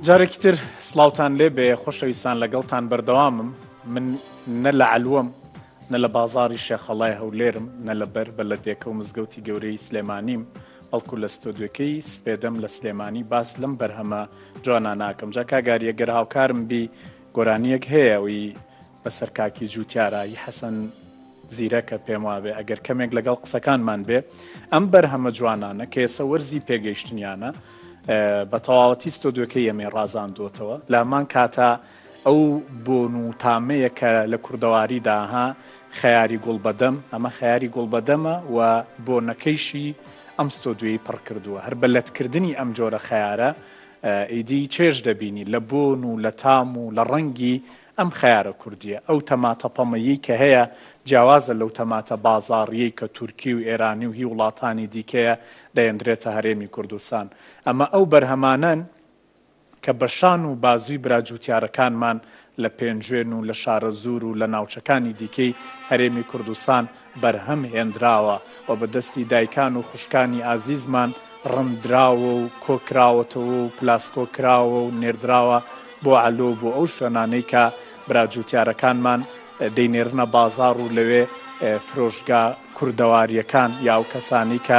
جارێکی تر سڵاوتان لێ بێ خۆشەویستان لەگەڵتان بەردەوامم من نە لە عەلوەم نە لە بازاڕی شێخەڵای هەولێرم نە لەبەر بەلەدێکە و مزگەوتی گەورەی سلێمانیم بەڵکو لە ستۆدیۆکەی سپێدەم لە سلێمانی باس لەم بەرهەمە جوانە ناکەم جا کاگاریە گەر هاوکارم بی گۆرانیەک هەیە وی بەسەر کاکی جووتیارایی حەسەن زیرەکە پێم وابێ ئەگەر کەمێک لەگەڵ قسەکانمان بێ ئەم بەرهەمە جوانانە کە ئێستا وەرزی پێگەیشتنیانە بە تەواوەتی ستۆدیۆکەی ئەمێ ڕازاندوتەوە لامان کاتە ئەو بۆن و تامەیە کە لە کوردەواریداها خەیاری گوڵبەدەم ئەمە خەیاری گوڵبەدەمە و بۆنەکەیشی ئەم ستۆدیۆی پڕ کردووە هەر بەلەتکردنی ئەم جۆرە خەیارە ئیدی چێژ دەبینی لە بۆن و لە تام و لە ڕەنگی ئەم خەیارە کوردیە ئەو تەماتە پەمەیی کە هەیە جیاوازە لەو تەماتە بازاڕیەی کە تورکی و ئێرانی و هی وڵاتانی دیکەیە دەیەندرێتە هەرێمی کوردستان ئەمە ئەو بەرهەمانن کە بەشان و بازووی براجووتیارەکانمان لە پێنجێن و لە شارە زور و لە ناوچەکانی دیکەی هەرێمی کوردستان بەرهەم هێنراوە و بەدەستی دایکان و خوشکانی ئازیزمان ڕەندراوە و کۆکراوەتەوە و پلاسکۆکراوە و نێردراوە بۆ عەلۆ بۆ ئەو شوێنانەی کە براجووتیارەکانمان دەینێرنە بازاڕ و لەوێ فرۆشگا کوردەواریەکان یا ئەو کەسانی کە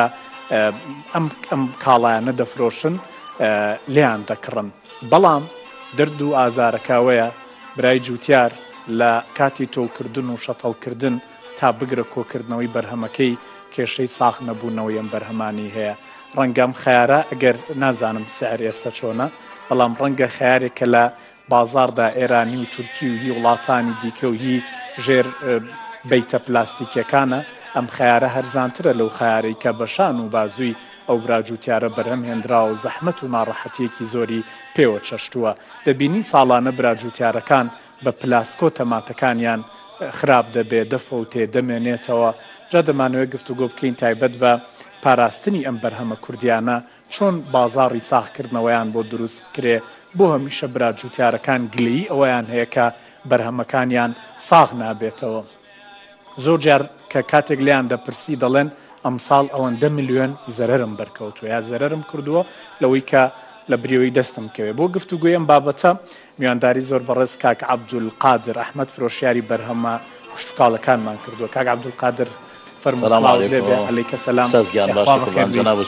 ئەم کاڵایانە دەفرۆشن لیان دەکڕن بەڵام دەرد و ئازارەکەوەیە برای جووتیار لە کاتی تۆکردن و شەتەڵکردن تا بگرە کۆکردنەوەی بەرهەمەکەی کێشەی ساخ نەبوونەوەی ئەم بەرهەمانی هەیە ڕەنگەم خەیارە ئەگەر نازانم سعر ئێستا چۆنە بەڵام ڕەنگە خەیارێک کە لە بازاردا ئێرانی و تورکی و هی وڵاتانی دیکە و هی ژێر بەیتە پلاستیکیەکانە ئەم خەیارە هەرزانترە لەو خەیارەی کە بەشان و بازووی ئەو براجووتیارە بەرهەم هێنراوە و زەحمەت و ناڕەحەتیەکی زۆری پێوە چەشتووە دەبینی ساڵانە براجووتیارەکان بە پلاسکۆ تەماتەکانیان خراپ دەبێت دەفەوتێ دەمێنێتەوە جا دەمانەوێت گفتوگۆ بکەین تایبەت بە پاراستنی ئەم بەرهەمە کوردیانە چۆن بازاڕی ساختکردنەوەیان بۆ دروست بکرێ بۆ هەمیشە براجووتیارەکان گلەیی ئەوەیان هەیە کە بەرهەمەکانیان ساغ نابێتەوە زۆر جار کە کاتێک لیان دەپرسی دەڵێن ئەمساڵ ئەوەندە ملیۆن زەرەرم بەرکەوتووە یا زەرەرم کردووە لەوەی کە لە بریەوەی دەستم کەوێ بۆ گفتوگۆی ئەم بابەتە میوانداری زۆر بەڕێز کاک عەبدولقادر ئەحمەد فرۆشیاری بەرهەمە خوشکاڵەکانمان کردووە کاک عەبدولقادر السلام عليكم عليك السلام سازگان باش جناب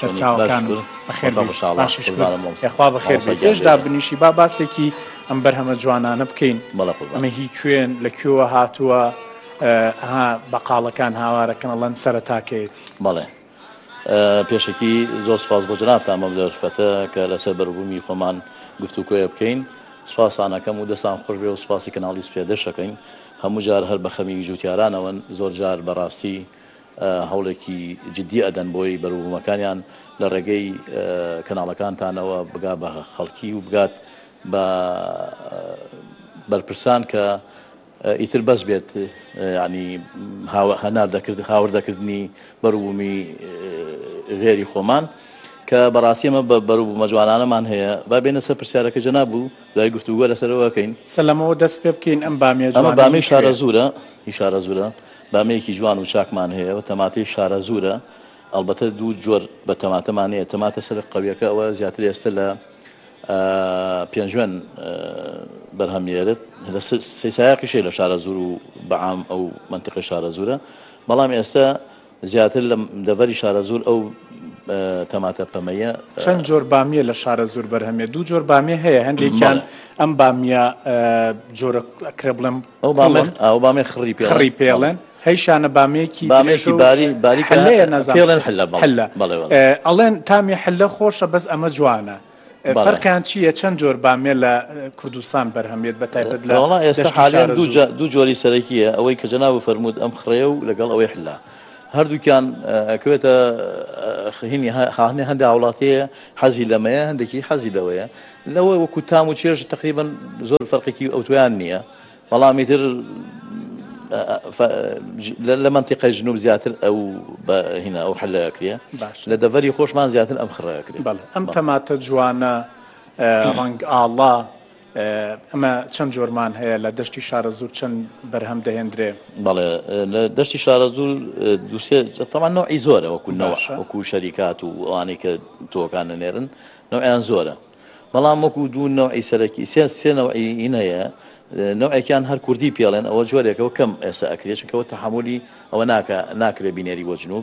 اخوا بخير ايش دا بنيشي باسێکی ئەم بەرهەمە جوانانە بکەین ئەمە هی کوێن لە کوێوە هاتووە بەقاڵەکان هاوارەکەن ئەڵەن سەرەتاکەیەتی بەڵێ پێشەکی زۆر سپاس بۆ جنابتان مەم لەرفەتە کە لەسەر بەربوومی خۆمان گفتوگۆیە بکەین سپاسانەکەم و دەستان خۆش بێ و سپاسی کەناڵی سپێدەشەکەین هەموو جار هەر بە خەمی جووتیارانەوەن زۆر جار بەڕاستی هەوڵێکی جددی ئەدەن بۆی بەروبوومەکانیان لە ڕێگەی کەناڵەکانتانەوە بگا بە خەڵکی و بگات بە بەرپرسان کە ئیتر بەس بێت ینی هاوردەکردنی بەروبوومی غێری خۆمان کە بەڕاستی ئەمە بەروبوومە جوانانەمان هەیە با بێنە سەر پرسیارەکە جەناب بوو دوای گفتوگۆ لەسەرەوەکەین سەلەمەوە دەست پێ بکەین ئەم بامێ ئەمە بامەی شارە زورە هی شارە زورە بامەیەکی جوان و چاکمان هەیە و تەماتەی شارە زورە ئەلبەتە دوو جۆر بە تەماتەمان هەیە تەماتە سەر قەویەکە ئەوە زیاتر ئێستا لە پێنجوێن بەرهەمێرت لە سەیسایەقیشەی لە شارە زور و بەعام ئەو منتیقی شارە زورە بەڵام ئێستا زیاتر لە دەڤەری شارە زور ئەو تەماتە پەمەیە چەند جۆر بامیە لە شارە زور بەرهەمێ دوو جۆر بامیە هەیە هەندێکیان ئەم بامیە جۆرە ئەکرێ بڵێم ئەو بامیە خڕی پێڵێن هەیشانە بامێکی باریکە پێڵێن حەلە ئەڵێن تامی حەلە خۆشە بەس ئەمە جوانە فەرقیان چییە چەند جۆر بامێ لە کوردستان بەرهەمێت بە تایبەت لە ئێستا حالیان دوو جۆری سەرەکیە ئەوەی کە جەناب فەرموود ئەم خڕێ و لەگەڵ ئەوەی حەلە هەردووکیان ئەکەوێتە هینی هەندێک وڵاتەیە حەزی لەمەیە هەندێکی حەزی لەوەیە لەوە وەکو تام و چێژ تقریبا زۆر فەرقێکی ئەوتویان نییە بەڵامی تر لە منتیقەی جنوب زیاتر ئەو هینە ئەو حەلەکرێ لە دەڤەری خۆشمان زیاتر ئەم خڕەکرێ ئەم تەماتە جوانە ڕەنگ ئاڵا ئەمە چەند جۆرمان هەیە لە دەشتی شارە زور چەند بەرهەم دەهێنرێ بەڵێ لە دەشتی شارە زور دووسێ تەمان نوعی زۆرە وەکو شەریکات و ئەوانەی کە تۆکان نێرن نوعیان زۆرە بەڵام وەکو دوو نەوعی سەرەکی سێ نەوعی هەیە نەوعێکیان هەر کوردی پێڵێن ئەوە جۆرێکەوە کەم ئێستا ئەکرێت چونکەوە تەحملی ئەوە ناکرێت بینێری بۆ جنوب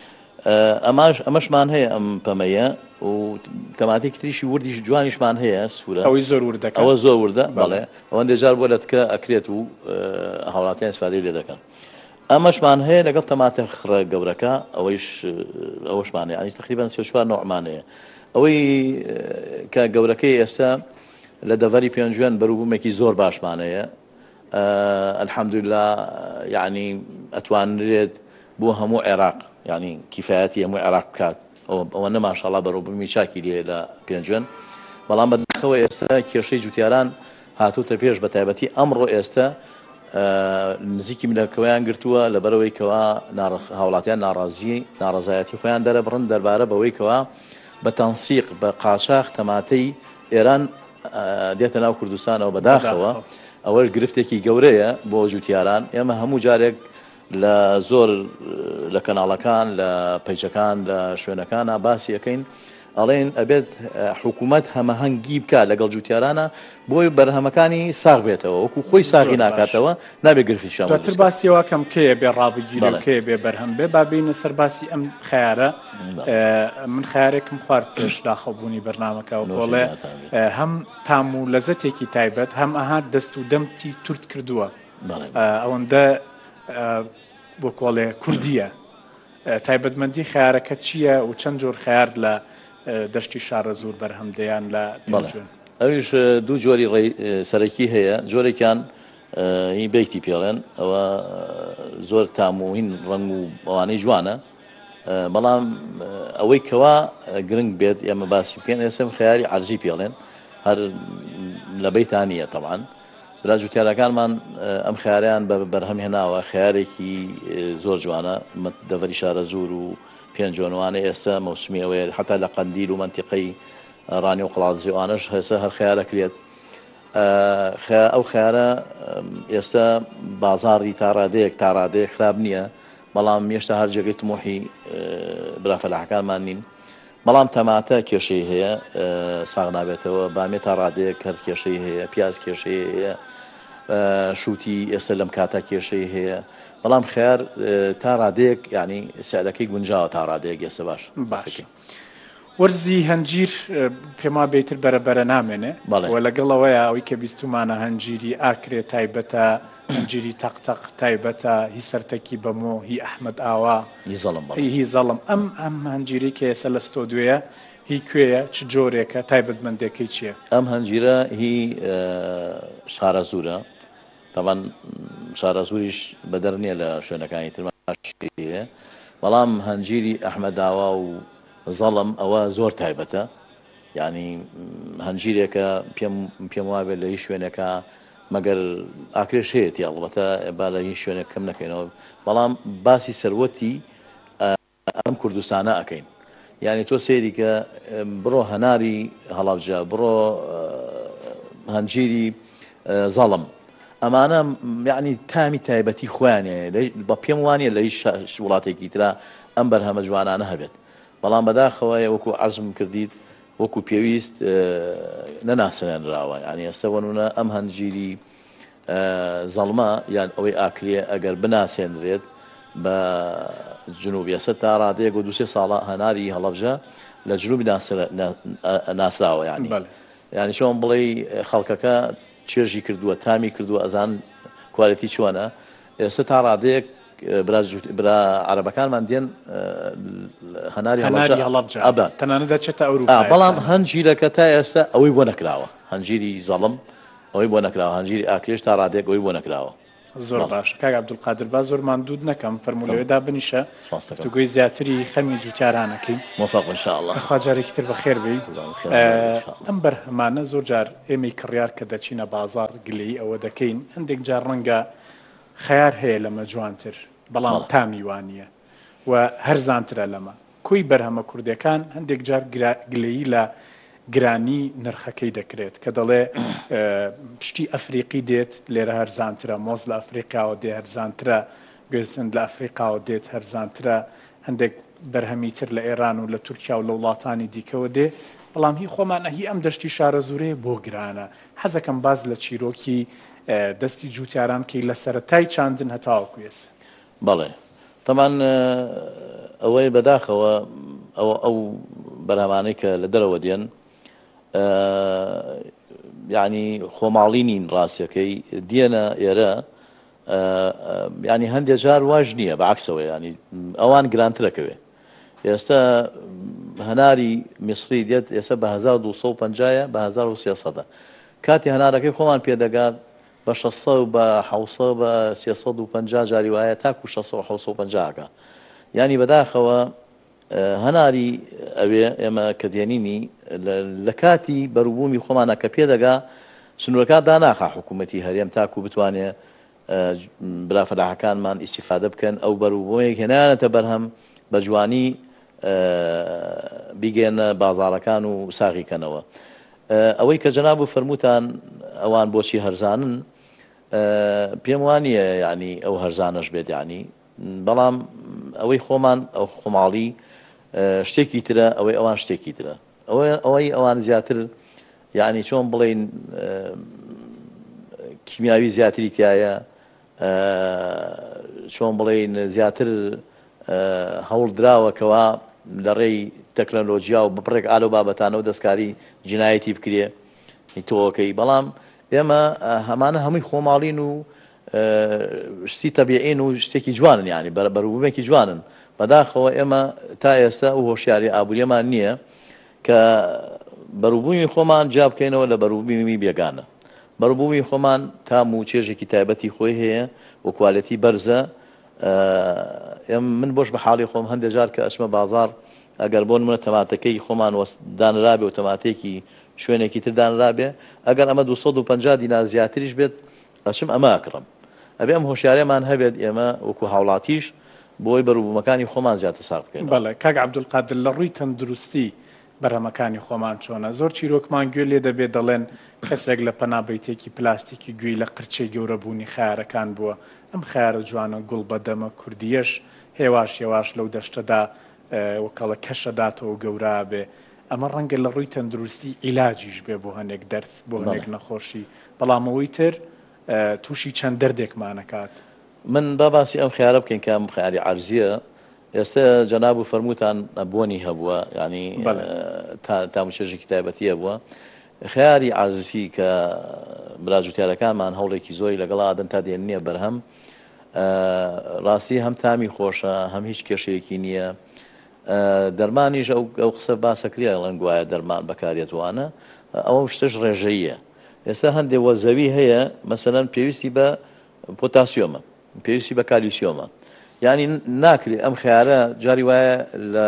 ئەمەشمان هەیە ئەم پەمەیە و تەماتێکی تریشی وردیش جوانیشمان هەیە سوورە ئەوەی زۆر وردەکە ئەوە زۆر وردە بەڵێ ئەوەندە جار بۆ لەتکە ئەکرێت و هاوڵاتیان استفادەی لێ دەکەن ئەمەشمان هەیە لەگەڵ تەماتە خڕە گەورەکە ئەوەشمان هەیە ینی تقریباً 34 نوعمان هەیە ئەوەی کە گەورەکەی ئێستا لە دەڤەری پێنجوێن بەرووبوومێکی زۆر باشمان هەیە الحەمدوللا یعنی ئەتوانرێت بۆ هەموو عێراق ینی کیفایەتی هەموو عێراق بکات ئەوە نەماشەڵڵا بەرووبوومی چاکی لێ لە پێنجوێن بەڵام بەداخەوە ئێستا کێشەی جوتیاران هاتووتە پێش بە تایبەتی ئەمڕۆ ئێستا نزیکی ملەکەوەیان گرتووە لەبەرەوەی کەوا هاوڵاتیان ناڕەزایەتی خۆیان دەرەبڕن دەربارە بەوەی کەوا بە تەنسیق بە قاچاق تەماتەی ئێران دێتە ناو کوردستانەوە بەداخەوە ئەوە گرفتێکی گەورەیە بۆ جوتیاران ئێمە هەموو جارێک لە زۆر لە کەناڵەکان لە پەیچەکان لە شوێنەکانە باسی ئەەکەین ئەڵێن ئەبێت حکوومەت هەمەهەنگی بکات لەگەڵ جوتیارانە بۆی بەرهەمەکانی ساغ بێتەوە وەکو خۆی ساغی ناکاتەوە نابێ گرفتیشان دواتر باسیەوە کەم کێ بێ ڕابگیری و کێ بێ بەرهەم بێ با بینە سەر باسی ئەم خیارە من خیارێکم خوارد پێش داخەبوونی بەرنامەکە و بۆڵێ هەم تام و لەزەتێکی تایبەت هەم ئەها دەست و دەمتی تورت کردووە ئەوەندە بۆ کۆڵێ کوردیە تایبەتمەندی خیارەکە چییە و چەند جۆر خیار لە دەشتی شارە زۆر بەرهەمدەیان لە پێنجوێن ئەویش دوو جۆری سەرەکی هەیە جۆرێکیان هی بێکتی پێڵێن ئەوە زۆر تاموهین ڕەنگ و ئەوانەی جوانە بەڵام ئەوەی کەوا گرنگ بێت ئێمە باسی بکەین ئێسم خیاری عەرزی پێڵێن هەر لە بەیتانیە تەبعاً برا جوتیارەکانمان ئەم خیاریان بە بەرهەم هێناوە خیارێکی زۆر جوانە دەڤەری شارە زۆر و پێنجۆنوانە ئێستا مەوسمی ئەوەیە حتا لە قەندیل و منتیقەی ڕانی و قڵاتزیوانش هێستا هەر خیارەکرێت ئەو خیارە ئێستا بازاڕی تا ڕادەیەک خراب نییە بەڵام هێشتا هەر جێگەی تمۆحی برافەلاحەکانمان نین بەڵام تەماتە کێشەی هەیە ساغ نابێتەوە بامێ تا ڕادەیەک هەر کێشەی هەیە پیاز کێشەی هەیە شووتی ئێستا لەم کاتە کێشەی هەیە بەڵام خیار تا ڕادەیەک ینی سیادەکەی گونجاوە تا ڕادەیەک ئێستا باش وەرزی هەنجیر پێما بێتر بەرەبەرە نامێنێ و لەگەڵەوەیە ئەوەی کە بیستمانە هەنجیری ئاکرێ تایبەتە هەنجیری تەقتەق تایبەتە هی سەرتەکی بەمۆ هی ئەحمەد ئاوا هی زەڵم ئەم هەنجیری کە ئێستا لە ستۆدیۆیە هی کوێیە چ جۆرێکە تایبەتمەندێکەکەی چییە ئەم هەنجیرە هی شارە زوورە تەمان شارە زووریش بەدەر نییە لە شوێنەکانی ترماشەیە بەڵام هەنجیری ئەحمەد ئاوا و زەڵم ئەوە زۆر تایبەتە یعنی هەنجیرێکە پێم وابێ لە هیچ شوێنەکە مەگەر ئاکرێش هەیەی ئەڵبەتە با لە هیچ شوێنێک کەم نەکەینەوە بەڵام باسی سەروەتی ئەم کوردستانە ئەەکەین یعنی تۆ سێری کە بڕۆ هەناری هەڵەبجە بڕۆ هەنجیری زەڵم ئەمانە یعنی تامی تایبەتی خۆیانێ بە پێم وانە لە هیچ وڵاتێکی ترا ئەم بەرهەمە جوانانە هەبێت بەڵام بەداخەوەی وەکو عەرزم کردیت وەکو پێویست نەناسەنراوە ینی ئێستا وەنونە ئەم هەنجیری زەڵمە یان ئەوەی ئاکرێ ئەگەر بناسێنرێت بە جنوبی ئێستا تا ڕادەیەک و 2-3 ساڵە هەناری هەڵەبجە لە جنوبی ناسراوە ینی چۆن بڵێ خەڵکەکە چێژی کردووە تامی کردووە ئەزان کوالەتی چۆنە ئێستا تا ڕادەیەک برا عەرەبەکانمان دێن هەناری هەڵەبجە تەنانەت دەچێتە ئەوروپا بەڵام هەنجیرەکە تا ئێستا ئەوەی بۆ نەکراوە هەنجیری زەڵم ئەوەی بۆ نەکراوە هەنجیری ئاکرێش تا ڕادەیەک ئەوەی بۆ نەکراوە زۆر باش کاک عەبدولقادر با زۆرمان دوود نەکەم فەرموولەوەدا بنیشە گفتوگۆی زیاتری خەمی جوتیارانەکەی موفق ان شاء الله خوا جارێکی تر بەخێر بێی ئەم بەرهەمانە زۆر جار ئێمەی کڕیار کە دەچینە بازاڕ گلەی ئەوە دەکەین هەندێک جار ڕەنگە خەیار هەیە لەمە جوانتر بەڵام تامی وانە و هەرزانترە لەمە کۆی بەرهەمە کوردەکان هەندێک جار گلەیی لە گرانی نرخەکەی دەکرێت کە دەڵێ پشتی ئەفریقی دێت لێرە هەرزانترە مۆز لە ئەفریقاوە دێ هەرزانترە گوێزن لە ئەفریقاوە دێت هەرزانترە هەندێک بەرهەمی تر لە ئێران و لە تورکیا و لە وڵاتانی دیکەوە دێ بەڵام هی خۆمان هی ئەم دەشتی شارە زورەیە بۆ گرانە حەزەکەم باز لە چیرۆکی دەستی جوتیاران کەی لە سەرەتای چاندن هەتاوەکو ێستا. بەڵێ طبعاً ئەوەی بەداخەوە ئەو بەرهەمانەی کە لە دەرەوە دێن یعنی خۆماڵی نین ڕاستیەکەی دێنە ئێرە ینی هەندێک جار واژ نییە بەعکسەوە ینی ئەوان گرانترەکەوێ ئێستا هەناری میسری دێت ئێستا بە 1250 بە 1300 کاتی هەنارەکەی خۆمان پێدەگات بە 600 بە 700 بە 350 جاری وایە تاکو 650کە ینی بەداخەوە هەناری ئەوێ ئێمە کە دێنینی لە کاتی بەروبوومی خۆمانە کە پێدەگا سنوورەکە داناخا حکوومەتی هەرێم تاکو بتوانێت برافەلاحەکانمان ئیسیفادە بکەن ئەو بەروبوومەیەک هێنانەتە بەرهەم بە جوانی بیگەێنە بازاڕەکان و ساغیکەنەوە ئەوەی کە جەناب و فەرمووتان ئەوان بۆچی هەرزانن پێم وانییە ینی ئەو هەرزانەش بێت ینی بەڵام ئەوەی خۆمان ئەو خۆماڵی شتێکی ترە ئەوەی ئەوان شتێکی ترە ئەوەی ئەوان زیاتر یعنی چۆن بڵێن کیمیاوی زیاتری تایە چۆن بڵێن زیاتر هەوڵ دراوەکەوە لە ڕێی تەکنەلۆژیا و بپڕێک ئالۆ بابەتانەوە دەستکاری جنایەتی بکرێ تۆکەی بەڵام ئێمە هەمانە هەمووی خۆماڵین و شتی تەبیعین و شتێکی جوانن ینی بەروبوومێکی جوانن بەداخەوە ئێمە تا ئێستا و هۆشیاری ئابوووریەمان نییە کە بەروبوومی خۆمان جا بکەینەوە لە بەروبوومی بێگانە بەروبوومی خۆمان تام و چێژێکی تایبەتی خۆی هەیە و کوالەتی بەرزە من بۆش بە حاڵی خۆم هەندێک جار کە ئەچمە بازار ئەگەر بۆ نمونە تەماتەکەی خۆمان دانرابێ و تەماتێکی شوێنێکی تر دانرابێ ئەگەر ئەمە 250 دینار زیاتریش بێت ئەچم ئەمە ئەکڕم ئەبێ ئەم هۆشیارێمان هەبێت ئێمە وەکو هاوڵاتیش بۆی بەروبوومەکانی خۆمان زیاتر ساغ بکەین. بەڵێ کاک عەبدولقادر لە ڕووی تەندروستی بەرهەمەکانی خۆمان چۆنە زۆر چیرۆکمان گوێ لێ دەبێت دەڵێن کەسێک لە پەنابەیتێکی پلاستیکی گوێی لە قرچەی گەورەبوونی خیارەکان بووە ئەم خیارە جوانە گوڵ بەدەمە کوردیەش هێواش هێواش لەو دەشتەدا وەکەڵە کەشەداتەوە گەورە بێ ئەمە ڕەنگە لە ڕووی تەندروستی عیلاجیش بێ بۆ هەنێک دەرد بۆ هەنێک نەخۆشی بەڵامەوەی تر تووشی چەند دەردێکمانەکات. من باسی ئەم خیارە بکەین کە ئەم خیاری عەرزیە ئێستا جەناب و فەرمووتان بۆنی هەبووە ینی تاموچێژێکی تایبەتی هەبووە خیاری عەرزی کە براجوتیارەکانمان هەوڵێکی زۆری لەگەڵ ئادەن تا دێن نییە بەرهەم ڕاستی هەم تامی خۆشە هەم هیچ کێشەیەکی نییە دەرمانیش ئەو قسە باسەکرێ لەنگ وایە دەرمان بەکارێتوانە ئەوە شتش ڕێژەییە ئێستا هەندێک وەزەوی هەیە مەسەلەن پێویستی بە پۆتاسیۆمە پێویستی بە کالیسیۆمە ینی ناکرێت ئەم خیارە جاری وایە لە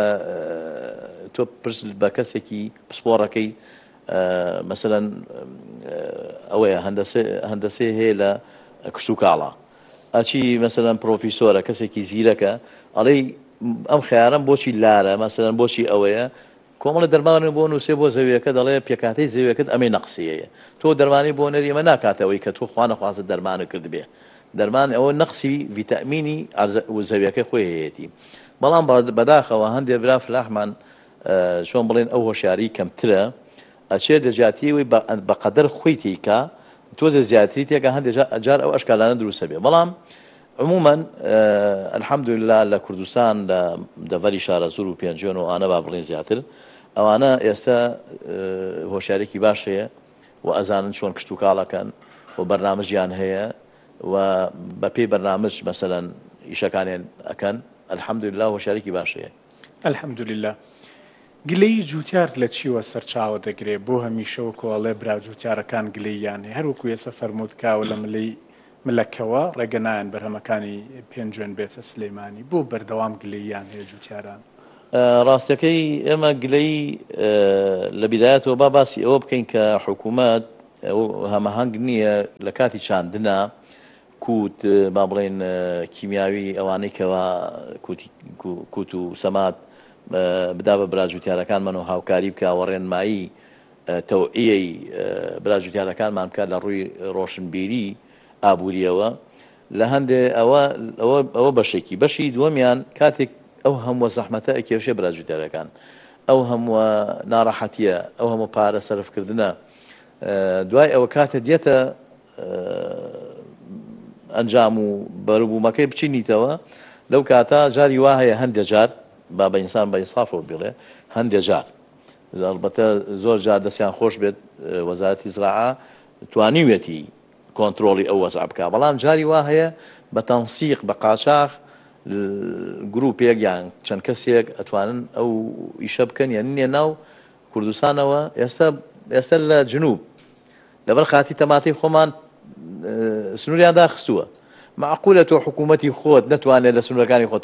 تۆ پرس بە کەسێکی پسپۆڕەکەی مەسەلەن ئەوەیە هەندەسێ هەیە لە کشت و کاڵە ئەچی مەسەلەن پرۆفیسۆرە کەسێکی زیرەکە ئەڵێ ئەم خیارم بۆچی لارە مەسەلەن بۆچی ئەوەیە کۆمەڵە دەرمانە بۆ نووسێ بۆ زەویەکە دەڵێ پێکاتەی زەویەکەت ئەمەی نەقسیەیە تۆ دەرمانی بۆ نەری ئەمە ناکاتەوەی کە تۆ خوا نەخوازت دەرمانە کرد بێ دەرمان ئەوە نەقسی ڤیتامینی زەویەکە خۆی هەیەی بەڵام بەداخەوە هەندێک برا فلاحمان چۆن بڵێن ئەو هۆشیاری کەمترە ئەچێت دەجاتیەوەی بەقەدەر خۆی تێیکا تۆزە زیاتری تێکە هەندێک جار ئەو ئەشکالانە دروستە بێ بەڵام عموما الحەمدولله لە کوردستان لە دەڤەری شارە زور و پێنجۆن و ئانە با بڵێن زیاتر ئەوانە ئێستا هۆشیارێکی باش هەیە و ئەزانن چۆن کشت و کاڵەکەن و بەرنامەجیان هەیە و بە پێی بەرنامج مەسەلەن ئیشەکانیان ئەکەن الحەمدولله هۆشیارێکی باش هەیە. الحەمدولله گلەی جوتیار لە چیوە سەرچاوە دەگرێت بۆ هەمیشەوە کۆڵێ برا جوتیارەکان گلەییان هەیە هەروەکو ێستا فەرمووت کاوە لە ملەکەوە ڕێگە نایەن بەرهەمەکانی پێنجوێن بێتە سلەیمانی بۆ بەردەوام گلەییان هەیە جوتیاران. ڕاستیەکەی ئێمە گلەی لە بیدایەتەوە باسی ئەوە بکەین کە حکوومەت هەمەهەنگ نییە لە کاتی چاندنە کووت با بڵێن کیمیاوی ئەوانەی کەوا کووت و سەمات بدا بە براجوتیارەکانمان و هاوکاری بکە و ڕێنمایی تەوعیەی براجوتیارەکانمان بکات لە ڕووی ڕۆشنبیری ئابووریەوە لە هەندێ ئەوە بەشێکی بەشی دووەمیان کاتێک ئەو هەموو زەحمەتە ئەکێشێ براجوتیارەکان ئەو هەموو ناڕەحەتیە ئەو هەموو پارە سەرفکردنە دوای ئەوە کاتە دێتە ئەنجام و بەروبوومەکەی بچینیتەوە لەو کاتە جاری وا هەیە هەندێک جار با بە ئینسان بە ئینسافەوە بڵێ هەندێک جار ئەلبەتە زۆر جار دەستیان خۆش بێت وەزارەتی زراعە توانیوێتی کۆنتترۆڵی ئەو وەزع بکە بەڵام جاری وا هەیە بە تەنسیق بە قاچاق گروپێک یان چەند کەسێک ئەتوانن ئەو ئیشە بکەن یان نییە ناو کوردستانەوە ئێستا لە جنوب لەبەر خاتی تەماتەی خۆمان سنووریان داخستووە معقولە تۆ حکوومەتی خۆت نەتوانێت لە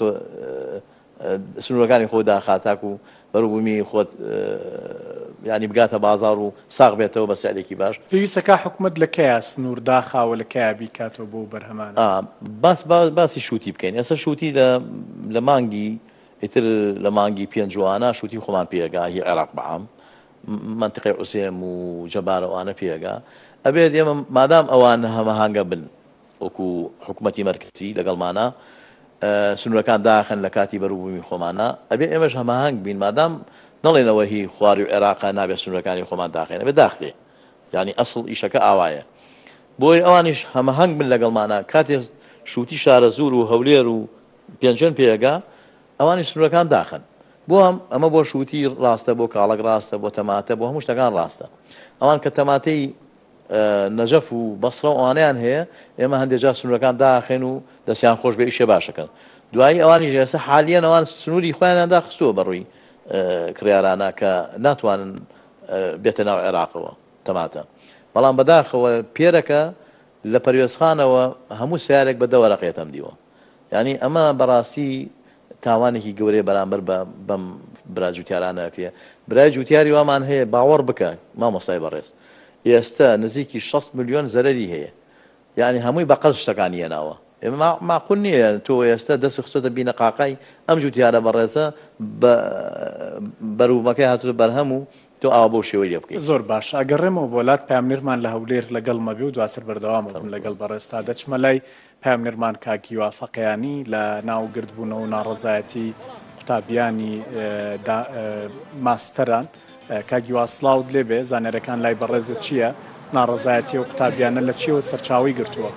سنوورەکانی خۆ داخاتاک و بەروبوومی خۆت ینی بگاتە بازار و ساغ بێتەوە بە سەرێکی باش پێویستەکە حکوومەت لە کەیە سنوور داخاوە لە کەیە بیکاتەوە بۆ بەرهەمانە باسی شووتی بکەین ئێستا شووتی لە مانگی ئیتر لە مانگی پێنجوانە شووتی خۆمان پێگا هی عێراق بەعام منتقی عوسێم و جەبارەوانە پێگا ئەبێت ئێمە مادام ئەوان هەمەهانگە بن وەکو حکوومەتی مەرکزی لەگەڵمانە سنوورەکان داخن لە کاتی بەروبوومی خۆمانە ئەبێ ئێمەش هەماهنگ بین مادام نەڵێنەوە هی خواری و عێراقا نابێت سنوورەکانی خۆمان داخێنە بێ داخلێ یعنی ئەسڵ ئیشەکە ئاوایە بۆی ئەوانیش هەمەهنگ بن لەگەڵمانە کاتێ شووتی شارە زوور و هەولێر و پێنجێن پێگا ئەوانی سنوورەکان داخن بۆ ئەمە بۆ شووتی ڕاستە بۆ کاڵک ڕاستە بۆ تەماتە بۆ هەموو شتەکان ڕاستە ئەوان کە تەماتەی نەجەف و بەسڕە و ئەوانیان هەیە ئێمە هەندێک جار سنوورەکان داخێن و دەستیان خۆش بێ ئیشێ باشەکەن دوایی ئەوانی ژێسە حالیان ئەوان سنووری خۆیانیان داخستووە بەڕووی کڕیارانە کە ناتوانن بێتە ناو عێراقەوە تەماتە بەڵام بەداخەوە پێرەکە لە پەروێزخانەوە هەموو سیارێک بە دەوەرەقێتم دیوە یعنی ئەمە بەڕاستی تاوانێکی گەورەی بەرامبەر بەم برا جوتیارانەکرێ برای جوتیاری وامان هەیە باوەڕ بکە مامۆستای بەڕێز ئێستا نزیکی 6 ملیۆن زەرەری هەیە یعنی هەمووی بە قەرز شتەکانی هێناوە ئێمە ماقول نییە تۆ ئێستا دەست خستۆتە بینە قاقای ئەم جوتیارە بەڕێزە بەروبوومەکەی هاتووە بەرهەم و تۆ ئاوا بۆ شێوەی لێ بکەیت زۆر باش ئەگەڕێمەوە وڵات پامنێرمان لە هەولێر لەگەڵ مەبی و دواتر بەردەوامە بن لەگەڵ بەڕێستا دەچمە لای پامنێرمان کاکی وافەقیانی لە ناوگرتبوونەوە و ناڕەزایەتی قوتابیانی ماستەران کاکی واسڵاوت لێبێ زانێرەکان لای بەڕێزت چییە ناڕەزایەتی و قوتابیانە لە چیەوە سەرچاوی گرتووە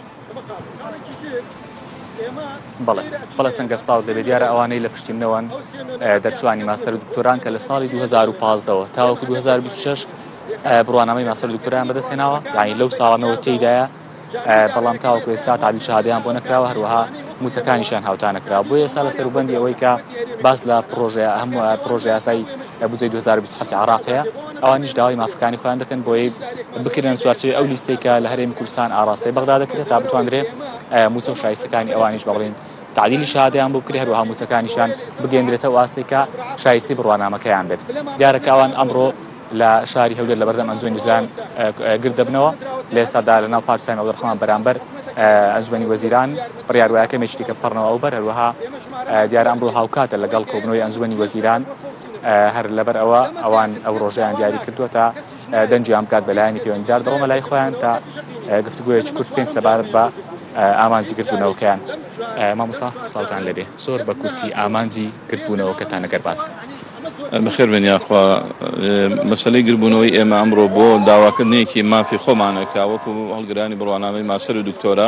بەڵێ سەنگەر ساڵ دەبێت دیارە ئەوانەی لە پشتیمنەوەن دەرچوانی ماستەر و دکتۆران کە لە ساڵی 2015ەوە تاوەکو 2026 بڕوانامەی ماستەر و دکتۆران بەدەستهێناوە یعنی لەو ساڵانەوە تێیدایە بەڵام تاوەکو ئێستا تعدیل شەهادەیان بۆ نەکراوە هەروەها موچەکانیشان هاوتا نەکراوە بۆ ئێستا لە سەروبەندی ئەوەی کە باس لە هەموو پرۆژە یاسایی بودجەی 2027 عێراقەیە ئەوانیش داوای مافەکانی خۆیان دەکەن بۆی بکرێن چوارچێوەی ئەو لیستەی کە لە هەرێمی کوردستان ئاڕاستەی بەغدا دەکرێت تا بتوانرێت موچە و شایستەکانی ئەوانیش بەڵێن تعدیلی شەهادەیان بۆ بکرێت هەروەها موچەکانیشان بگەێنرێتەوە ئاستەی کە شایستی بڕوانامەکەیان بێت دیارە ئەوان ئەمڕۆ لە شاری هەولێر لە بەردەم ئەنجومەنی وەزیران گرت دەبنەوە لە ئێستادا لەناو پارچای عەبدوڕەحمان بەرامبەر ئەنجومەنی وەزیران بڕیاروایەکە مێشتێکە بپەڕنەوە ئەوبەر هەروەها دیارە ئەمڕۆ هاوکاتە لەگەڵ کۆبنەوەی ئەنجومەنی وەزیران هەر لەبەر ئەوە ئەوان ئەو ڕۆژەیان دیاری کردووە تا دەنجیان بکات بەلایەنی پەیوەندیدار دەڕۆمە لای خۆیان تا گفتوگویەکی کورت بکەین سەبارەت بە ئامانجی کردبوونەوەکەیان مامۆستا سڵاوتان لەبێ زۆر بە کورتی ئامانجی کردبوونەوەکەتان ئەگەر باس بەخێر بێن یاخوا مەسەلەی گربوونەوەی ئێمە ئەمڕۆ بۆ داواکردنێکی مافی خۆمانە کە وەکو هەڵگرانی بڕوانامەی ماستەر و دکتۆرا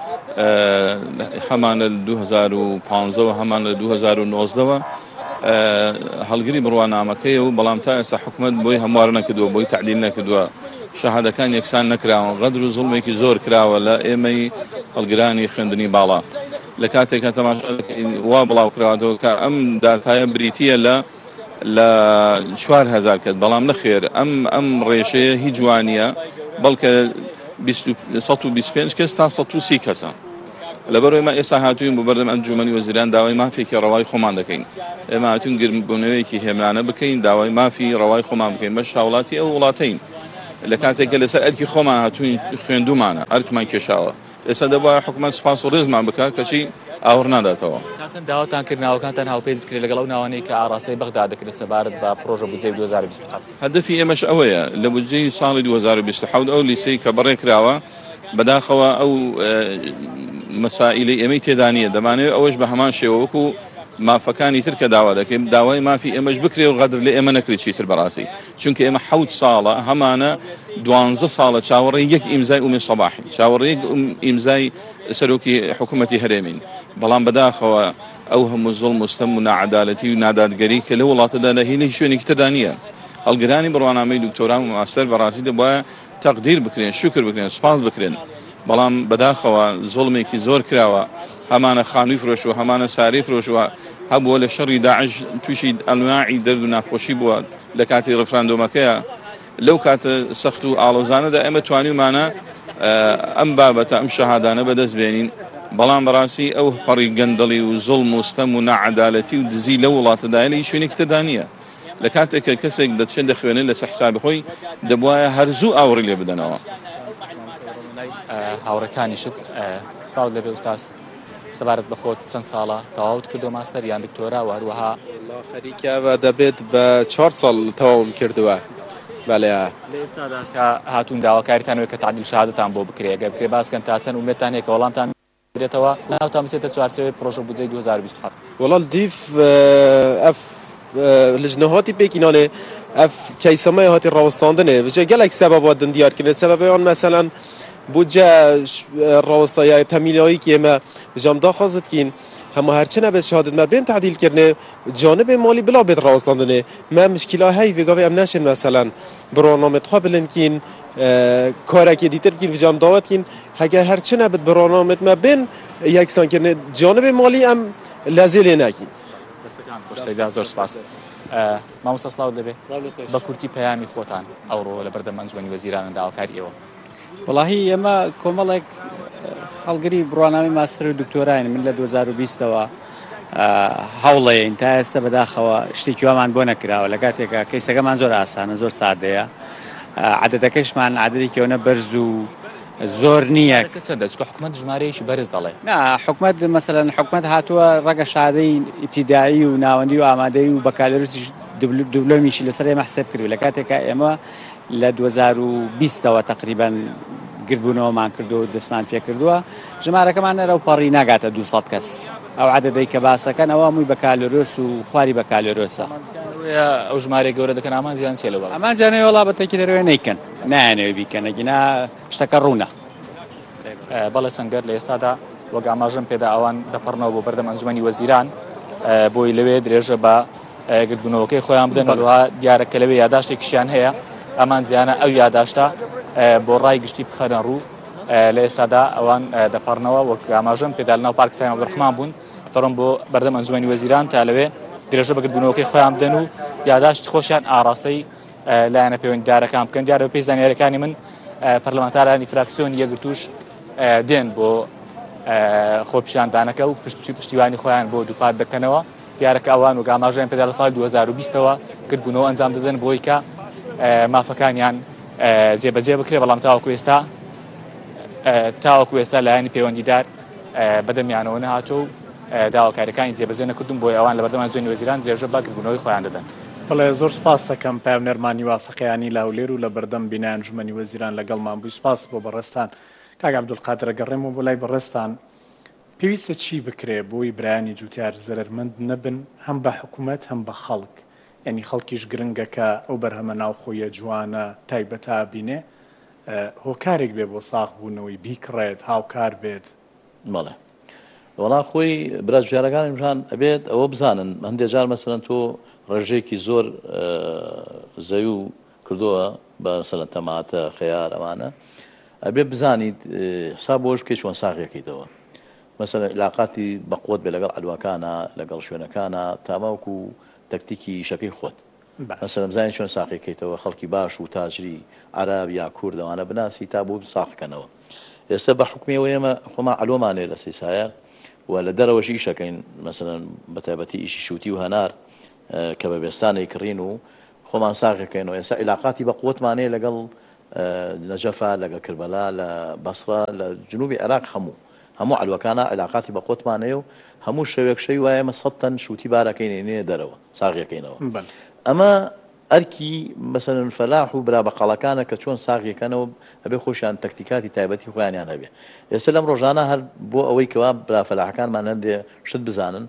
هەمان لە 2015 هەمان لە 2019ەوە هەڵگری بڕوانامەکەی و بەڵام تا ئێستا حکومەت بۆی هەموار نەکردووە بۆی تعدیل نەکردووە شەهادەکان یەکسان نەکراوە غەدر و زوڵمێکی زۆر کراوە لە ئێمەی هەڵگرانی خوێندنی باڵا لە کاتێکە تەماشا وا بڵاو کراوەتەوە کە ئەم داتایە بریتیە لە 4000 کەس بەڵام نەخێر ئەم ڕێژەیە هیچ جوانیە بەڵکە 125 کەس تا 130 کەسە لەبەرەوەی ئێمە ئێستا هاتووین بۆ بەردەم ئەنجومەنی وەزیران داوای مافێکی ڕەوای خۆمان دەکەین ئێمە هاتوین گرمبوونەوەیەکی هێمنانە بکەین داوای مافی ڕەوای خۆمان بکەین بەش هاوڵاتی ئەو وڵاتەین لە کاتێکە لەسەر ئەرکی خۆمان هاتووین خوێندومانە ئەرکمان کێشاوە ئێستا دەبوایە حکومەت سوپاس و ڕێزمان بکات کەچی ئاور ناداتەوە چەند داواتان کرد ناوەکانتان هاوپێچ بکرێت لەگەڵ ئەو ناوانەی کە ئاڕاستەی بەغدا دەکرێت سەبارەت بە پرۆژە بودجەی 2027 هەدەفی ئێمەش ئەوەیە لە بودجەی ساڵی 2027 ئەو لیسەی کە بەڕێکراوە بەداخەوە ئەو مەسائلەی ئێمەی تێدا نیە دەمانەوێت ئەوەش بە هەمان شێوە وەکو مافەکانی تر کە داوا دەکەین داوای مافی ئێمەش بکرێ و غەدر لێ ئێمە نەکرێت چیتر بەڕاستی چونکە ئێمە 7 ساڵە هەمانە 12 ساڵە چاوەڕێی یەک ئیمزای ئومی سەباحی چاوەڕێی ئیمزای سەرۆکی حکوومەتی هەرێمین بەڵام بەداخەوە ئەو هەموو زوڵم و ستەم و ناعەدالەتی و نادادگەری کە لە وڵاتەدا لە هیچ شوێنێکی تردا نییە هەڵگرانی بڕوانامەی دکتۆران و ماستەر بەڕاستی دەبایە تەقدیر بکرێن شکر بکرێن سپاس بکرێن بەڵام بەداخەوە زوڵمێکی زۆر کراوە هەمانە خانووی فرۆش و هەمانە ساری فرۆشوە هەبووە لە شەڕی داعش تووشی ئەنواعی دەرد و ناخۆشی بووە لە کاتی ڕفراندۆمەکەیە لەو کاتە سەخت و ئاڵۆزانەدا ئێمە توانیمانە ئەم بابەتە ئەم شەهادانە بەدەست بێنین بەڵام بەڕاستی ئەو پەڕی گەندەڵی و زوڵم و ستەم و ناعەدالەتی و دزی لە وڵاتەدایە لە هیچ شوێنێکی تردا نییە لە کاتێککە کەسێک دەچێت دەخوێنێت لەسەر حسابی خۆی دەبوایە هەرزوو ئاوڕی لێ بدەنەوە هاوڕەکانیشت سلااو لەبێ ئوستاس سەبارەت بە خۆت چەند ساڵە تەواوت کردو ماستەر یان دکتۆرا و هەروەها خەریکە دەبێت بە 4 ساڵ تەواوم کردووە بەڵێ لە ئێستادا کە هاتوون داواکاریتانەوەی کە تعدیل شەهادەتان بۆ بکرێ گە بکرێ باسکەن تا چەند ومێدتان هەیە کە وەڵامتان درێتەوە ناوتان بسێتە چوارچێوەی پرۆژە بودجەی 2027 وەڵام دیف ئەف لژنەهاتی پێکینانێ ئەف کەیسەمای هاتی ڕاوەستاندنێ بجێ گەلێک سەبەبات دیارکردن سەبەبەیان مەسەلەن بودجە ڕاوەستایە تەمینایی کە ئێمە بژام داخوازت کین هەموو هەرچە نەبێت شهادت ما بێن تعدیلکردنێ جانب مالی بلا بێت ڕاوەستاندنێ ما مشکلا هەی وێگاوی ئەم نەشن مەسەلەن بڕۆنامەت خوا بلند کین کارێکی دیتر بکین بژام داوت کین هەگەر هەرچە نەبێت بڕۆنامەت ما بێن یەکسانکردنێ جانب مالی ئەم لەزێ لێ ناکین سەیدا زۆر سپاس مامۆستا سڵاو دەبێت بە کورتی پەیامی خۆتان ئەوڕۆ لە بەردەم ئەنجومەنی وەزیرانە داواکاری ئێوە وەڵاهی ئێمە کۆمەڵێک هەڵگری بڕوانامی ماستەر و دکتۆراین من لە 2020ەوە هەوڵەیەین تا ئێستا بەداخەوە شتێکی وامان بۆ نەکراوە لە کاتێکە کەیسەکەمان زۆر ئاسانە زۆر سادەیە عەدەدەکەشمان عەدەدێکیەوە بەرز و زۆر نییە چەندە چکە حکومەت ژمارەیەکی بەرز دەڵێ حکومەت مەسەلەن حکومەت هاتووە ڕەگە شادەی ئیبتیدایی و ناوەندی و ئامادەی و بەکالۆرسی دوبلۆمیشی لەسەر ئێمە حساب کردو لە کاتێکە ئێمە لە 2020ەوە تقریبان گربوونەوەمان کردو و دەستمان پێ کردووە ژمارەکەمان نەرە و پەڕی ناگاتە 200 کەس ئەو عەدەدەی کە باسەکەن ئەوە هەمووی بەکالۆرۆس و خواری بەکالۆرۆسە ئەو ژمارەی گەورە دەکەن ئامان زیان سێ لەوە ئەمان جانەوەی وەڵا بەتەکی دەروێ نەیکەن نایانەوەی بیکەن ئەگینا شتەکە ڕوونە بەڵێ سەنگەر لە ئێستادا وەک ئاماژەم پێدا ئەوان دەپەڕنەوە بۆ بەردەم ئەنجومەنی وەزیران بۆی لەوێ درێژە بە گرتبوونەوەکەی خۆیان بدەن هەروەها دیارەکە لەوێ یاداشتێکیشیان هەیە ئەمان زیانە ئەو یاداشتە بۆ ڕای گشتی بخەنە ڕوو لە ئێستادا ئەوان دەپەڕنەوە وەک ئاماژەم پێدا لەناو پارک سایما عەبدوڕەحمان بوون دەڕۆن بۆ بەردەم ئەنجومەنی وەزیران تا لەوێ درێژە بە گرتبوونەوەکەی خۆیان بدەن و یاداشتی خۆشیان ئاڕاستەی لایەنە پەیوەندیدارەکان بکەن دیارە پێی زانیاریەکانی من پەرلەمانتارانی فراکسیۆن یەکگرتووش دێن بۆ خۆپیشاندانەکە و پشتیوانی خۆیان بۆ دووپات دەکەنەوە دیارەکە ئەوان و ئاماژەیان پێدا لە ساڵی 2020ەوە کردبوونەوە ئەنجام دەدەن بۆی کە مافەکانیان جێبەجێ بکرێ بەڵام تاوەکو ئێستا لایەنی پەیوەندیدار بەدەمیانەوە نەهاتۆ و داواکاریەکانی جێبەجێ نەکردوون بۆی ئەوان لە بەردەم ئەنجومەنی وەزیران درێژە بە کردبوونەوەی خۆیان دەدەن بەڵێ زۆر سپاس دەکەم پایونەرمانی وافقیانی لاولێر و لە بەردەم بینای ئەنجومەنی وەزیران لەگەڵمان بووی سپاس بۆ بەڕێستان کاک عەبدولقادر گەڕێم و بۆ لای بەڕێستان پێویستە چی بکرێ بۆی برایانی جوتیار زەرمەند نەبن هەم بە حکوومەت هەم بە خەڵک یعنی خەڵکیش گرنگە کە ئەو بەرهەمە ناوخۆیە جوانە تایبەتە بینێ هۆکارێک بێ بۆ ساغ بوونەوەی بیکڕێت هاوکار بێت بەڵێ وەڵا خۆی براژیارەکانیشان ئەبێت ئەوە بزانن هەندێک جار مەسەلەن تۆ ڕێژەیەکی زۆر زەوی و کردووە بە سەلەن تەماتە خەیار ئەمانە ئەبێ بزانیت حساب بۆش بکەیت چۆن ساغیەکەیتەوە مەسەلەن علاقاتی بەقوت بێ لەگەڵ عەلواکانە لەگەڵ شوێنەکانە تاماوەکو تەکتیکی شەکەی خۆت مەسەلەن بزانیت چۆن ساغیەکەیتەوە خەڵکی باش و تاجری عەراب یا کورد ئەوانە بناسی تا بۆ ساغکەنەوە ئێستا بە حکومیەوە ئێمە خۆمان عەلوەمانێ لە سەیسایە و لە دەرەوەش ئیشەکەین مەسەلەن بەتایبەتی ئیشی شووتی و هەنار کە بە بێستانەی کڕین و خۆمان ساغەکەینەوە ئێستا علاقاتی بە قوتمانەیە لەگەڵ نەجەفا لەگەڵ کربەلا لە بەسڕە لە جنوبی عێراق هەموو عەلوەکانە علاقاتی بە قوتمانەیە و هەموو شەوێک شەوی وایە ئێمە 100 تەن شووتی بارەکەینێنێ دەرەوە ساغیەکەینەوە ئەمە ئەرکی مەسەلەن فەلاح و برا بەقەڵەکانە کە چۆن ساغیەکەنەوە ئەبێ خۆشیان تەکتیکاتی تایبەتی خۆیانیان هەبێ ئێستا لەم ڕۆژانە هەر بۆ ئەوەی کەوا برا فەلاحەکانمان هەندێ شت بزانن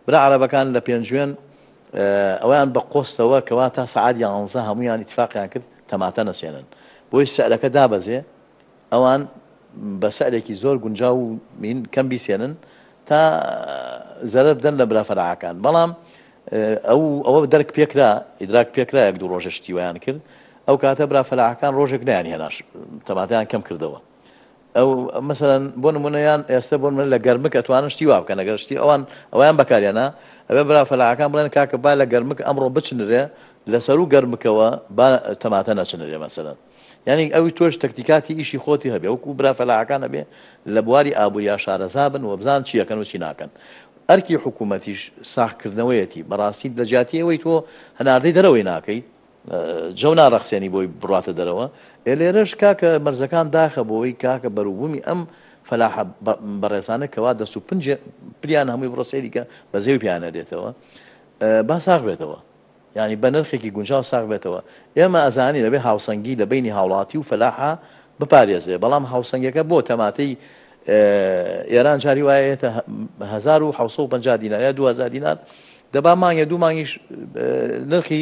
برا عربەکان لە پێنجوێن ئەویان بە قۆستەوە کەوا تا سەعات 11 هەمویان ئیتفاقیان کرد تەماتە نەچێنن بۆی سەعرەکە دابەزێ ئەوان بە سەعرێکی زۆر گونجاو و کەم بیسێنن تا زەرەر بدەن لە برافەلاحەکان بەڵام ئەوە دەرک پێکرا ئیدراک پێکرا یەک دوو ڕۆژە شتیوایان کرد ئەو کاتە برافەلاحەکان ڕۆژێک نیانی هێناش تەماتیان کەم کردەوە ئەو مەسەلەن بۆ نمونەیان ئێستا بۆ من لە گەرمک ئەتوانن شتی وا بکەن ئەگەر شتی ئەویان بەکاریانە ئەوێ برافەلاحەکان بڵێن کاکە با لە گەرمک ئەمڕۆ بچنرێ لەسەر و گەرمکەوە با تەماتە نەچنرێ مەسەلەن یعنی ئەوی تۆش تەکتیکاتی ئیشی خۆتی هەبێ وەکو برافەلاحەکان هەبێ لە بواری ئابووریا شارەزا بن و بزان چی یەکەن و چی ناکەن ئەرکی حکوومەتیش ساحکردنەوەیەتی بەڕاستی لەجاتی ئەوەی تۆ هەناردەی دەرەوەی ناکەیت جەو ناڕەخسێنی بۆی بڕاتە دەرەوە لێرەش کاکە مەرزەکان داخە بۆەوەی کاکە بەروبوومی ئەم فەلاحە بەڕێزانە کەوا دەست و پلیان هەمووی بڕۆسێریکە بە زێوی پیانە دێتەوە با ساغ بێتەوە یعنی بە نرخێکی گونجاو ساغ بێتەوە ئێمە ئەزانی لەبێ هاوسەنگی لە بینی هاوڵاتی و فەلاحە بپارێزێ بەڵام هاوسەنگەکە بۆ تەماتەی ئێران جاری وایەتە 1750 دینار یا 2000 دینار دەبا مانگە دوو مانگیش نرخی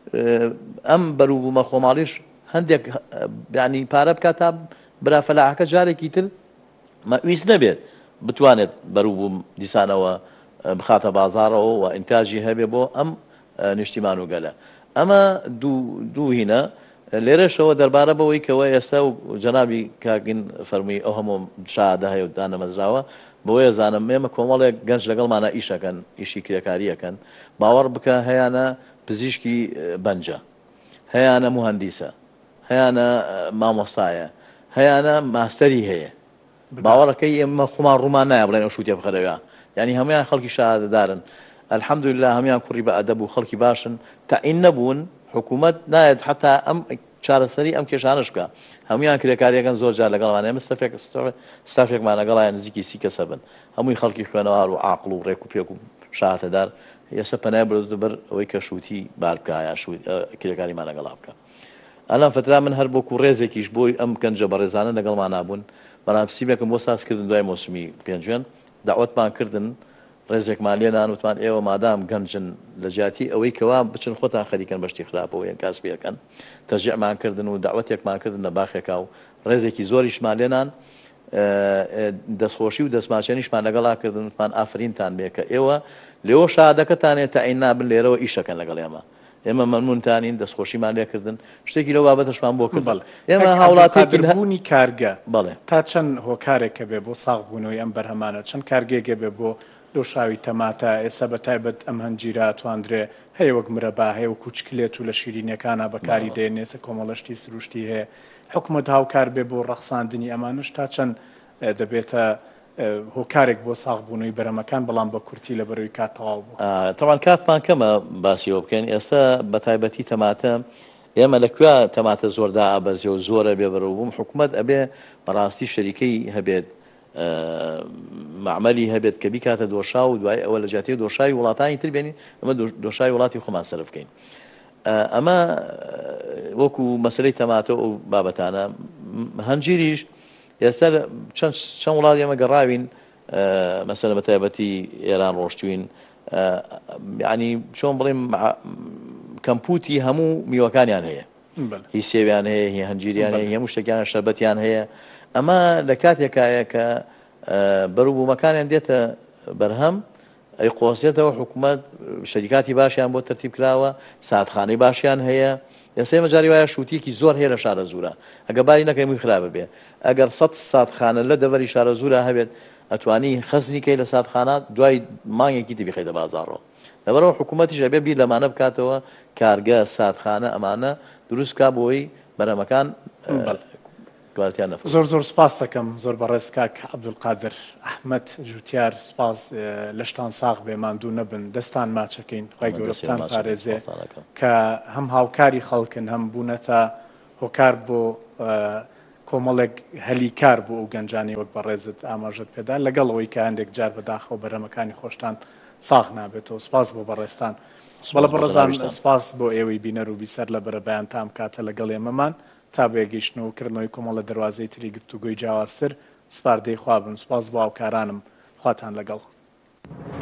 ئەم بەروبوومە خۆماڵیش هەندێک ینی پارە بکات تا برافەلاحەکە جارێکی تر ویست نەبێت بتوانێت بەروبووم دیسانەوە بخاتە بازارەوە و ئینتاژی هەبێ بۆ ئەم نیشتیمان و گەلە ئەمە دوو هینە لێرەشەوە دەربارە بەوەی کەوە ئێستا و جەنابی کاگین فەرمووی ئەو هەموو شادە هەیە و دانەمەزراوە بۆیە زانم ئێمە کۆمەڵێک گەنج لەگەڵمانە ئیشەکەن ئیشی کرێکاریەکەن باوەڕ بکە هەیەنە پزیشکی بەنجە هەیەنە موهەندیسە هەیەنە مامۆستایە هەیەنە ماستەری هەیە باوەڕەکەی ئێمە خۆمان ڕوومان نایە بڵێن ئەو شووتێ بخەرەوە یعنی هەمویان خەڵکی شادەدارن الحەمدولله هەمویان کوڕی بە ئەدەب و خەڵکی باشن تەعین نەبوون حکوومەت نایەت حتا ئەم چارەسەری ئەم کێشانش بکە هەمویان کرێکاریەکەن زۆر جار لەگەڵمان ئێمە ستافێکمان لەگەڵایە نزیکی 30 کەسە بن هەمووی خەڵکی خوێنەوار و عاقڵ و ڕێک و پێک و شاتەدار ئێستا پەنای برۆتە بەر ئەوەی کە شووتی بار بکایە کرێکاریمان لەگەڵا بکە ئەلان فترا من هەر بۆکو ڕێزێکیش بۆی ئەم گەنجە بەڕێزانە لەگەڵمان نابوون بەڵام سیمێکم بۆ سازکردن دوای مۆسمی پێنجوێن داوەتمان کردن ڕێزێکمان لێنان وتمان ئێوە مادام گەنجن لە جیاتی ئەوەی کەوا بچن خۆتان خەریکەن بەشتی خراپەوە یان کاسبیەکەن تەشجیعمان کردن و داوەتێکمان کردن لە باخێکا و ڕێزێکی زۆریشمان لێنان دەستخۆشی و دەستماچێنیشمان لەگەڵا کردن وتمان ئافرینتان بێ کە ئێوە لێەوە شادەکەتانێت تەعین نابن لێرەوە ئیشەکەن لەگەڵ ئێمە مەمنونتانین دەستخۆشیمان لێ کردن شتێکی لەو بابەتەشمان بۆ کرد ئێمە هاوڵاتیبوونی کارگە بەڵێ تا چەند هۆکارێکە بێ بۆ ساغبوونەوەی ئەم بەرهەمانە چەند کارگێکە بێ بۆ دۆشاوی تەماتە ئێستا بە تایبەت ئەم هەنجیرە توانندرێ هەیە وەک مرەبا هەیە و کوچکلێت و لە شیرینەکانە بەکاری دێنێسە کۆمەڵەشتی سروشتی هەیە حکومەت هاوکار بێ بۆ ڕەخساندنی ئەمانش تا چەند دەبێتە هۆکارێک بۆ ساغبوونەوەی بەرەمەکان بەڵام بە کورتی لە بەرەوەی کات تەواو بوو تەوان کاتمان کەمە باسیەوە بکەین ئێستا بە تایبەتی تەماتە ئێمە لەکوێ تەماتە زۆردا ئابەزیە و زۆرە بێ بەرەوبووم حکومەت ئەبێ بەڕاستی شەریکەی هەبێت معمەلی هەبێت کە بیکاتە دۆشا و دوای ئەوە لە جیاتی دۆشاوی وڵاتانی تر بێنین ئەمە دۆشاوی وڵاتی خۆمان سەرف بکەین ئەمە وەکو مەسلەی تەماتە و بابەتانە هەنجیریش ئێستا چەند وڵات ئێمە گەڕاوین مەسەلەن بە تایبەتی ئێران ڕۆشتوین یعنی چۆن بڵێم کەمپوتی هەموو میوەکانیان هەیە هی سێویان هەیە هی هەنجیریان هەیە هەموو شتێکیان شەربەتیان هەیە ئەمە لە کاتێکایە کە بەروبوومەکانیان دێتە بەرهەم ئەی قۆسیێتەوە حکوومەت شەریکاتی باشیان بۆ تەرتیب کراوە ساتخانەی باشیان هەیە ئێستا ئێمە جاری وایە شووتیەکی زۆر هەیە لە شارە زورە ئەگە باری نەکەی مووی خراپە بێ ئەگەر 100 ساتخانە لە دەڤەری شارە زورە هەبێت ئەتوانی خەزنیکەی لە ساتخانات دوای مانگێکی تبیخیتە بازاڕەوە لەبەرەوە حکوومەتیش ئەبێ بیر لەمانە بکاتەوە کارگە ساتخانە ئەمانە دروست کا بۆی بەرەمەکان زۆر زۆر سپاس دەکەم زۆر بەڕێز کاک عەبدولقادر ئەحمەد جوتیار سپاس لەشتان ساغ بێ ماندوو نەبن دەستان ماچەکەین خی گەورەتان پارێزێ کە هەم هاوکاری خەڵکن هەم بوونەتە هۆکار بۆ کۆمەڵێک هەلیکار بۆ ئەو گەنجانی وەک بەڕێزت ئاماژەت پێدا لەگەڵەوەی کە هەندێک جار بەداخەوە بەرەمەکانی خۆشتان ساغ نابێتەوە سپاس بۆ بەڕێستان بەڵە بەڕێزان سپاس بۆ ئێوەی بینەر و بیسەر لە بەرەبەیان تام کاتە لەگەڵ ئێمەمان تا بێگەیشتنەوەکردنەوەی کۆمەڵە دەواازەی تری گفتوگۆی جیاوازتر سپاردەی خوابن سپاس بۆ هاوکارانم خواتان لەگەڵ